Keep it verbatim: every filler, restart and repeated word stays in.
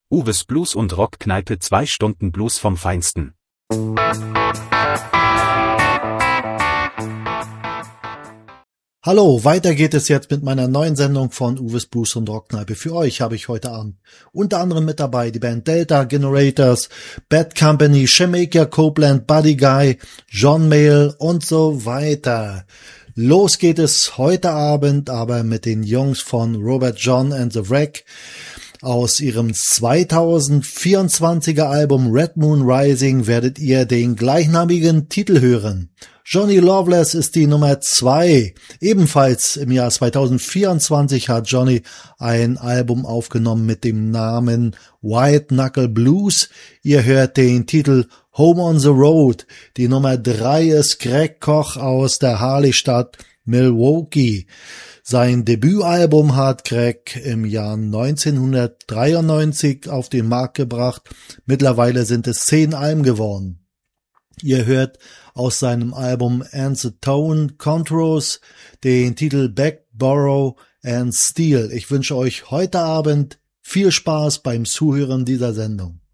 Uwes Blues und Rockkneipe, zwei Stunden Blues vom Feinsten. Hallo, weiter geht es jetzt mit meiner neuen Sendung von Uwes Blues und Rockkneipe. Für euch habe ich heute Abend unter anderem mit dabei die Band Delta Generators, Bad Company, Jamaica Copeland, Buddy Guy, John Mayall und so weiter. Los geht es heute Abend aber mit den Jungs von Robert John and the Wreck. Aus ihrem zweitausendvierundzwanziger Album Red Moon Rising werdet ihr den gleichnamigen Titel hören. Johnny Loveless ist die Nummer zwei. Ebenfalls im Jahr zweitausendvierundzwanzig hat Johnny ein Album aufgenommen mit dem Namen White Knuckle Blues. Ihr hört den Titel Home on the Road. Die Nummer drei ist Greg Koch aus der Harley-Stadt Milwaukee. Sein Debütalbum hat Greg im Jahr neunzehnhundertdreiundneunzig auf den Markt gebracht. Mittlerweile sind es zehn Alben geworden. Ihr hört aus seinem Album And the Tone Contours den Titel Back, Borrow and Steal. Ich wünsche euch heute Abend viel Spaß beim Zuhören dieser Sendung.